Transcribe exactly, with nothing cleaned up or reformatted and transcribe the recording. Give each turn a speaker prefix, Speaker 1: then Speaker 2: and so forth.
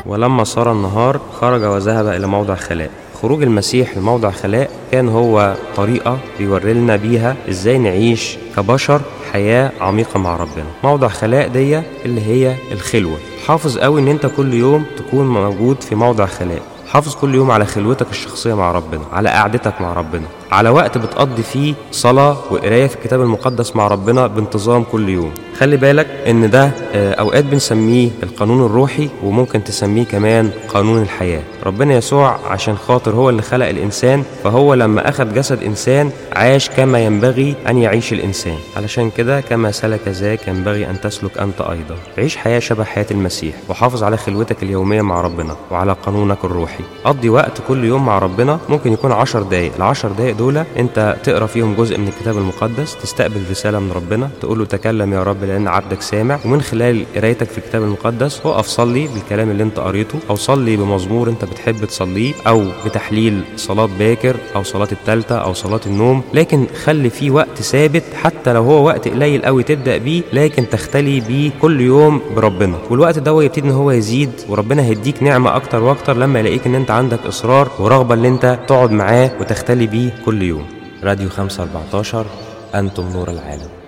Speaker 1: ولما صار النهار خرج وذهب إلى موضع خلاء. خروج المسيح لموضع خلاء كان هو طريقة بيوري لنا بيها ازاي نعيش كبشر حياة عميقة مع ربنا. موضع خلاء دي اللي هي الخلوة. حافظ قوي ان انت كل يوم تكون موجود في موضع خلاء. حافظ كل يوم على خلوتك الشخصية مع ربنا، على قعدتك مع ربنا، على وقت بتقضي فيه صلاة وقراية في الكتاب المقدس مع ربنا بانتظام كل يوم. خلي بالك ان ده اوقات بنسميه القانون الروحي، وممكن تسميه كمان قانون الحياة. ربنا يسوع عشان خاطر هو اللي خلق الانسان، فهو لما اخذ جسد انسان عاش كما ينبغي ان يعيش الانسان. علشان كده كما سلك ذاك ينبغي ان تسلك انت ايضا. عيش حياة شبه حياة المسيح، وحافظ على خلوتك اليومية مع ربنا وعلى قانونك الروحي. قضي وقت كل يوم مع ربنا، ممكن يكون عشر دقايق. العشر دقايق دول انت تقرأ فيهم جزء من الكتاب المقدس، تستقبل رسالة من ربنا، تقول له تكلم يا رب لأن عبدك سامع. ومن خلال قرايتك في الكتاب المقدس وقف صلي بالكلام اللي انت قريته، او صلي بمزمور انت بتحب تصليه، او بتحليل صلاة باكر او صلاة التالتة او صلاة النوم. لكن خلي فيه وقت ثابت، حتى لو هو وقت قليل قوي تبدأ بيه، لكن تختلي بيه كل يوم بربنا. والوقت ده يبتدي ان هو يزيد، وربنا هيديك نعمة اكتر واكتر لما يلاقيك ان انت عندك اصرار ورغبة ان انت تقعد معاه وتختلي بيه كل يوم. راديو خمسة أربعتاشر، أنتم نور العالم.